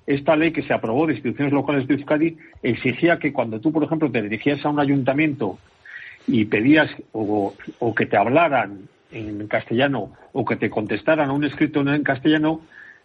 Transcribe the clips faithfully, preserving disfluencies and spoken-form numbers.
esta ley que se aprobó de instituciones locales de Euskadi exigía que cuando tú, por ejemplo, te dirigías a un ayuntamiento y pedías o, o que te hablaran en castellano o que te contestaran a un escrito en castellano,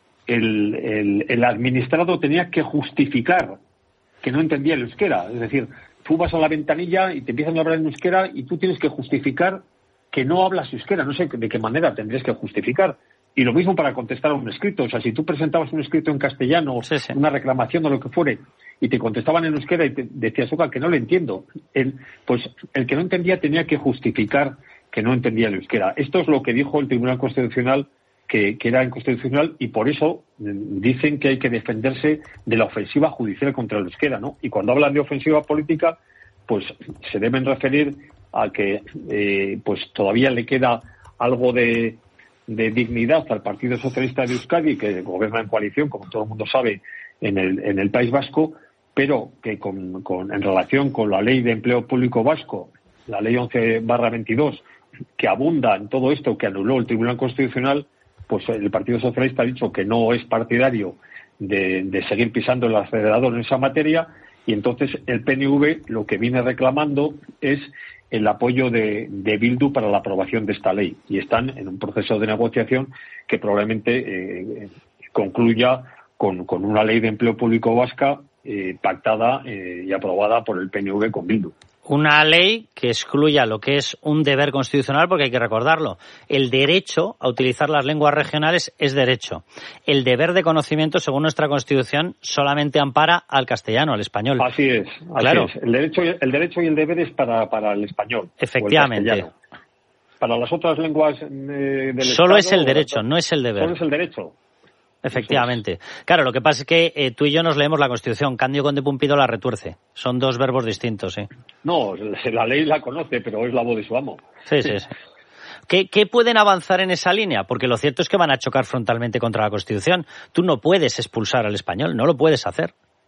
el, el, el administrado tenía que justificar que no entendía el euskera. Es decir, tú vas a la ventanilla y te empiezan a hablar en euskera y tú tienes que justificar que no hablas euskera. No sé de qué manera tendrías que justificar. Y lo mismo para contestar a un escrito. O sea, si tú presentabas un escrito en castellano, sí, sí. una reclamación o lo que fuere, y te contestaban en euskera y te decías, oiga, que no lo entiendo. El, pues el que no entendía tenía que justificar que no entendía el euskera. Esto es lo que dijo el Tribunal Constitucional, que, que era inconstitucional, y por eso dicen que hay que defenderse de la ofensiva judicial contra el euskera, ¿no? Y cuando hablan de ofensiva política, pues se deben referir a que eh, pues todavía le queda algo de... de dignidad al Partido Socialista de Euskadi, que gobierna en coalición, como todo el mundo sabe, en el, en el País Vasco, pero que con, con, en relación con la Ley de Empleo Público Vasco, la Ley once barra veintidós, que abunda en todo esto, que anuló el Tribunal Constitucional, pues el Partido Socialista ha dicho que no es partidario de, de seguir pisando el acelerador en esa materia, y entonces el P N V lo que viene reclamando es el apoyo de, de Bildu para la aprobación de esta ley, y están en un proceso de negociación que probablemente eh, concluya con, con una ley de empleo público vasca eh, pactada eh, y aprobada por el P N V con Bildu. Una ley que excluya lo que es un deber constitucional, porque hay que recordarlo. El derecho a utilizar las lenguas regionales es derecho. El deber de conocimiento, según nuestra Constitución, solamente ampara al castellano, al español. Así es. Así claro. es. El derecho, el derecho y el deber es para, para el español. Efectivamente. Para las otras lenguas eh, del Solo Estado, es el derecho, no es el deber. Solo es el derecho. Efectivamente. Claro, lo que pasa es que eh, tú y yo nos leemos la Constitución. Cándido Conde Pumpido la retuerce. Son dos verbos distintos, ¿sí? No, la ley la conoce, pero es la voz de su amo. Sí, sí, sí. ¿Qué, ¿Qué pueden avanzar en esa línea? Porque lo cierto es que van a chocar frontalmente contra la Constitución. Tú no puedes expulsar al español, no lo puedes hacer.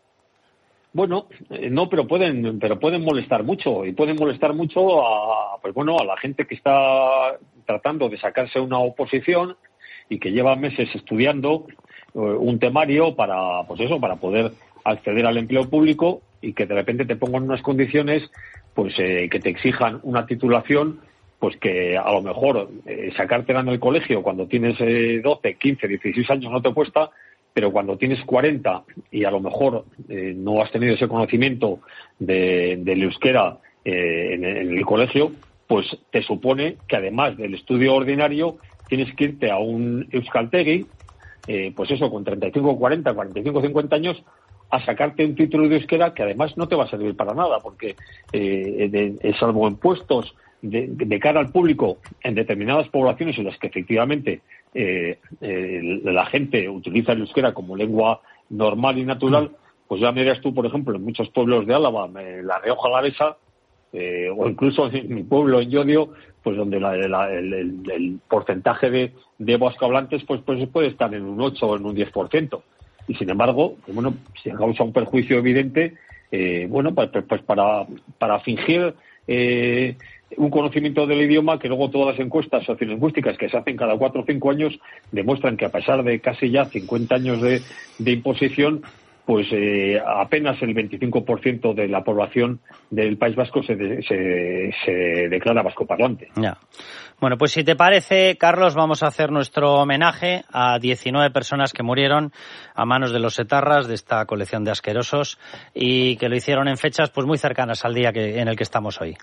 Bueno, eh, no, pero pueden, pero pueden molestar mucho, y pueden molestar mucho a, pues bueno, a la gente que está tratando de sacarse una oposición y que lleva meses estudiando un temario para, pues eso, para poder acceder al empleo público, y que de repente te pongan unas condiciones, pues eh, que te exijan una titulación, pues que a lo mejor eh, sacártela en el colegio cuando tienes eh, doce, quince, dieciséis años no te cuesta, pero cuando tienes cuarenta y a lo mejor eh, no has tenido ese conocimiento de, del euskera eh, en, en el colegio, pues te supone que además del estudio ordinario tienes que irte a un euskaltegi, Eh, pues eso, con treinta y cinco, cuarenta, cuarenta y cinco, cincuenta años, a sacarte un título de euskera que además no te va a servir para nada, porque eh, de, de, salvo en puestos de, de cara al público en determinadas poblaciones en las que efectivamente eh, eh, la gente utiliza el euskera como lengua normal y natural, pues ya me dirás tú, por ejemplo, en muchos pueblos de Álava, en la Rioja Alavesa, eh, o incluso en mi pueblo, en Llodio, pues donde la, la, el, el, el porcentaje de, de vascohablantes pues, pues puede estar en un ocho o en un diez por ciento. Y sin embargo, pues bueno, si causa un perjuicio evidente, eh, bueno, pues, pues para, para fingir eh, un conocimiento del idioma, que luego todas las encuestas sociolingüísticas que se hacen cada cuatro o cinco años demuestran que a pesar de casi ya cincuenta años de, de imposición, pues eh, apenas el veinticinco por ciento de la población del País Vasco se, de, se, se declara vascoparlante. Ya. Bueno, pues si te parece, Carlos, vamos a hacer nuestro homenaje a diecinueve personas que murieron a manos de los etarras de esta colección de asquerosos, y que lo hicieron en fechas pues muy cercanas al día que, en el que estamos hoy.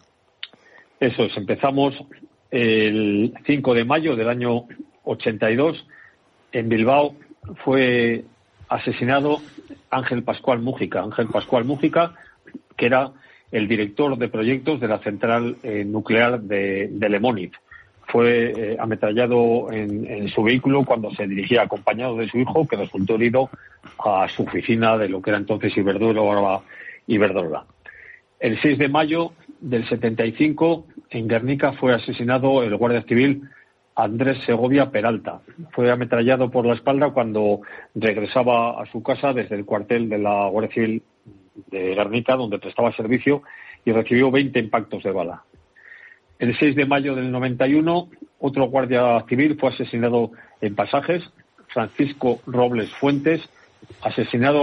Eso es, empezamos el cinco de mayo del año ochenta y dos. En Bilbao fue asesinado Ángel Pascual Mújica. Ángel Pascual Mújica, que era el director de proyectos de la central eh, nuclear de, de Lemóniz. Fue eh, ametrallado en, en su vehículo cuando se dirigía acompañado de su hijo, que resultó herido, a su oficina de lo que era entonces Iberdrola, ahora Iberdrola. El seis de mayo del setenta y cinco, en Guernica, fue asesinado el guardia civil Andrés Segovia Peralta. Fue ametrallado por la espalda cuando regresaba a su casa desde el cuartel de la Guardia Civil de Guernica, donde prestaba servicio, y recibió veinte impactos de bala. El seis de mayo del noventa y uno, otro guardia civil fue asesinado en Pasajes, Francisco Robles Fuentes, asesinado